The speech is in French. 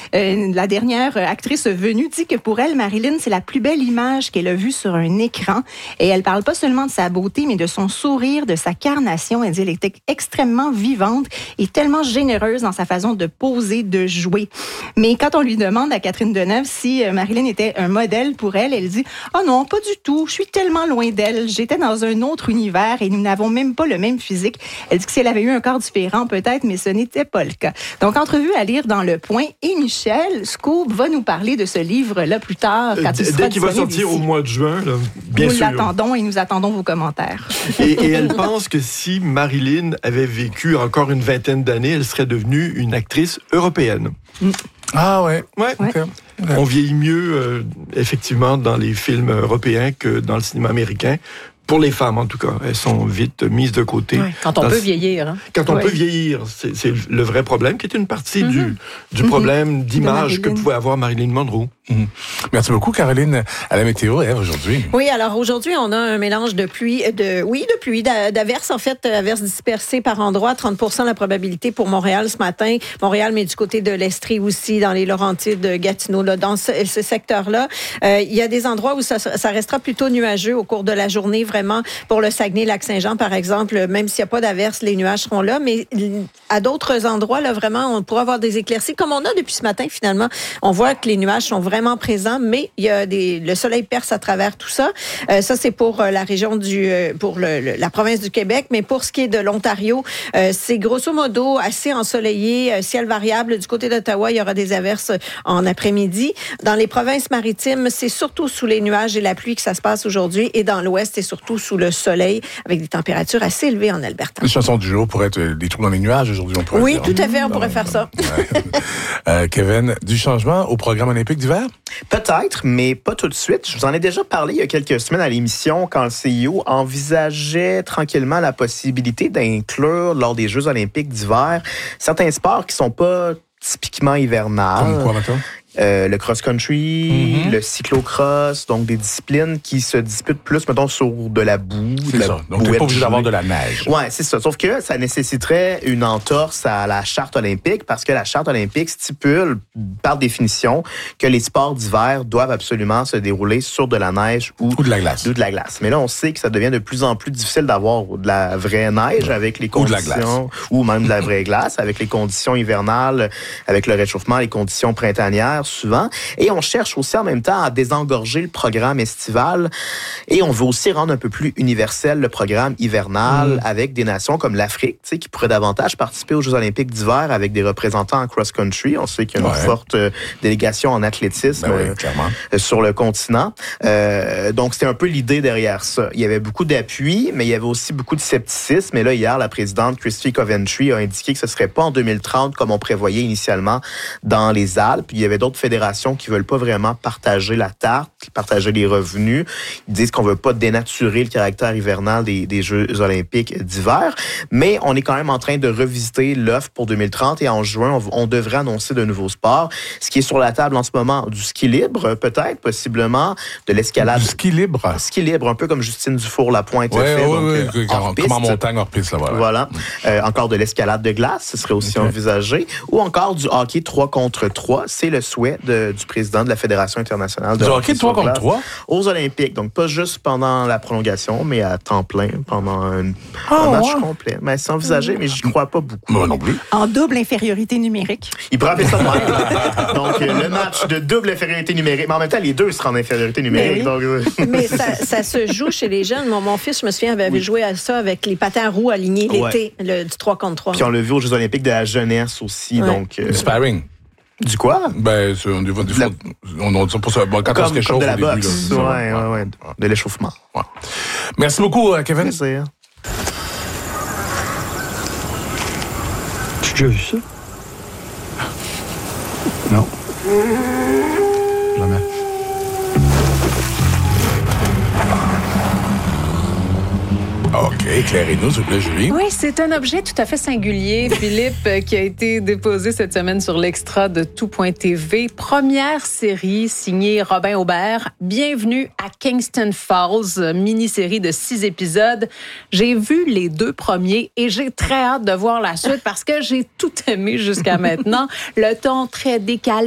la dernière actrice venue, dit que pour elle, Marilyn, c'est la plus belle image qu'elle a vue sur un écran. Et elle parle pas seulement de sa beauté, mais de son sourire, de sa carnation. Elle dit qu'elle était extrêmement vivante et tellement généreuse dans sa façon de poser, de jouer. Mais quand on lui demande à Catherine Deneuve si Marilyn était un modèle pour elle, elle dit « Oh non, pas du tout. Je suis tellement loin d'elle. J'étais dans un autre univers et nous n'avons même pas le même physique. » Elle dit que si elle avait eu un corps différent, peut-être, mais ce n'était pas le cas. Donc, entrevue à lire dans Le Point. Et Michel Scoop va nous parler de ce livre-là plus tard, quand il sera dès qu'il va sortir ici. Au mois de juin, là, bien sûr. Nous l'attendons et nous attendons vos commentaires. Et elle pense que si Marilyn avait vécu encore une vingtaine d'années, elle serait devenue une actrice européenne. Ah ouais. Ouais. Okay. On vieillit mieux, effectivement, dans les films européens que dans le cinéma américain. Pour les femmes, en tout cas. Elles sont vite mises de côté. Ouais, quand on peut vieillir. Hein? Quand on peut vieillir. C'est le vrai problème, qui est une partie du problème d'image que pouvait avoir Marilyn Monroe. Merci beaucoup, Caroline. À la météo, Ève, aujourd'hui. Oui, alors aujourd'hui, on a un mélange de pluie, d'averses, en fait, averses dispersées par endroits. 30% la probabilité pour Montréal ce matin. Montréal, mais du côté de l'Estrie aussi, dans les Laurentides, Gatineau, là, dans ce secteur-là. Il y a des endroits où ça restera plutôt nuageux au cours de la journée, vraiment. Pour le Saguenay-Lac-Saint-Jean, par exemple, même s'il n'y a pas d'averse, les nuages seront là. Mais à d'autres endroits, là, vraiment, on pourra avoir des éclaircies. Comme on a depuis ce matin, finalement, on voit que les nuages sont vraiment présents, mais il y a le soleil perce à travers tout ça. Ça, c'est pour la région pour la province du Québec. Mais pour ce qui est de l'Ontario, c'est grosso modo assez ensoleillé, ciel variable. Du côté d'Ottawa, il y aura des averses en après-midi. Dans les provinces maritimes, c'est surtout sous les nuages et la pluie que ça se passe aujourd'hui. Et dans l'ouest, c'est surtout sous le soleil, avec des températures assez élevées en Alberta. La chanson du jour pourrait être des trous dans les nuages aujourd'hui, on pourrait dire. Oui, tout à fait, on pourrait faire ça. Kevin, du changement au programme olympique d'hiver? Peut-être, mais pas tout de suite. Je vous en ai déjà parlé il y a quelques semaines à l'émission quand le CIO envisageait tranquillement la possibilité d'inclure lors des Jeux olympiques d'hiver certains sports qui sont pas typiquement hivernales. Comme quoi, maintenant? Le cross-country, le cyclocross, donc des disciplines qui se disputent plus, mettons, sur de la boue. C'est ça. Donc, tu n'es pas obligé d'avoir de la neige. Oui, c'est ça. Sauf que ça nécessiterait une entorse à la Charte olympique parce que la Charte olympique stipule, par définition, que les sports d'hiver doivent absolument se dérouler sur de la neige ou de la glace. Ou de la glace. Mais là, on sait que ça devient de plus en plus difficile d'avoir de la vraie neige avec les conditions... Ou de la glace. Ou même de la vraie glace, avec les conditions hivernales, avec le réchauffement, les conditions printanières, souvent. Et on cherche aussi en même temps à désengorger le programme estival. Et on veut aussi rendre un peu plus universel le programme hivernal avec des nations comme l'Afrique, tu sais, qui pourraient davantage participer aux Jeux olympiques d'hiver avec des représentants en cross-country. On sait qu'il y a une forte délégation en athlétisme sur le continent. Donc, c'était un peu l'idée derrière ça. Il y avait beaucoup d'appui, mais il y avait aussi beaucoup de scepticisme. Et là, hier, la présidente Christy Coventry a indiqué que ce ne serait pas en 2030 comme on prévoyait initialement dans les Alpes. Il y avait d'autres fédérations qui veulent pas vraiment partager la tarte, partager les revenus. Ils disent qu'on veut pas dénaturer le caractère hivernal des Jeux olympiques d'hiver, mais on est quand même en train de revisiter l'offre pour 2030 et en juin, on devrait annoncer de nouveaux sports. Ce qui est sur la table en ce moment, du ski libre, peut-être, possiblement, de l'escalade. Du ski libre? Ski libre, un peu comme Justine Dufour-Lapointe fait. Comme en montagne, hors piste. Voilà. Encore de l'escalade de glace, ce serait aussi envisagé. Ou encore du hockey 3 contre 3. C'est le souhait du président de la Fédération internationale de hockey 3 contre 3 aux Olympiques. Donc, pas juste pendant la prolongation, mais à temps plein, pendant un match complet. Mais c'est envisagé, mais j'y crois pas beaucoup. Moi non plus. En double infériorité numérique. Il pourrait appeler ça de même. Donc, le match de double infériorité numérique. Mais en même temps, les deux seront en infériorité numérique. Mais ça se joue chez les jeunes. Mon fils, je me souviens, avait joué à ça avec les patins à roues alignés l'été, du 3 contre 3. Puis on l'a vu aux Jeux olympiques de la jeunesse aussi. Donc, du sparring. Du quoi? Ben, on dit pour ça. Bon, quand on se réchauffe de la au début. Boxe. Ouais. De l'échauffement. Ouais. Merci beaucoup, Kevin. Plaisir. Tu as déjà vu ça? Non. Jamais. OK, éclairez-nous, s'il vous plaît, Julie. Oui, c'est un objet tout à fait singulier, Philippe, qui a été déposé cette semaine sur l'extra de Tout.tv. Première série signée Robin Aubert. Bienvenue à Kingston Falls, mini-série de 6 épisodes. J'ai vu les 2 premiers et j'ai très hâte de voir la suite parce que j'ai tout aimé jusqu'à maintenant. Le ton très décalé,